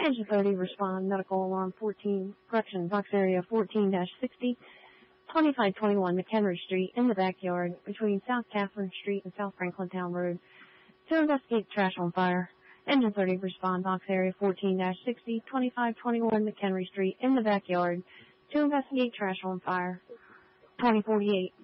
Engine 30, respond. Medical alarm 14, correction, box area 14-60, 2521 McHenry Street, in the backyard, between South Catherine Street and South Franklin Town Road, to investigate trash on fire. Engine 30, respond. Box area 14-60, 2521 McHenry Street, in the backyard, to investigate trash on fire. 2048.